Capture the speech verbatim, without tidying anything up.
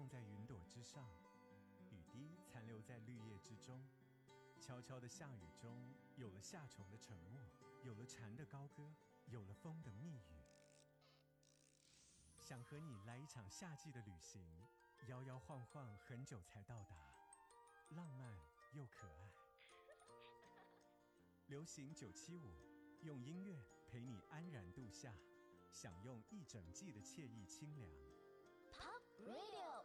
放在云朵之上，雨滴残留在绿叶之中。悄悄的下雨中，有了夏虫的沉默，有了蝉的高歌，有了风的密语。想和你来一场夏季的旅行，摇摇晃晃很久才到达，浪漫又可爱。流行九七五，用音乐陪你安然度夏，享用一整季的惬意清凉。 Pop Radio